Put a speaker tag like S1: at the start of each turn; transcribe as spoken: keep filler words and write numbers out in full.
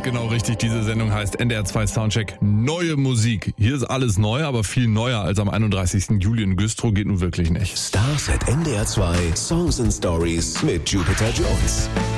S1: genau richtig. Diese Sendung heißt N D R zwei Soundcheck Neue Musik. Hier ist alles neu, aber viel neuer als am einunddreißigsten Juli in Güstrow geht nun wirklich nicht.
S2: Stars at N D R zwei Songs and Stories mit Jupiter Jones.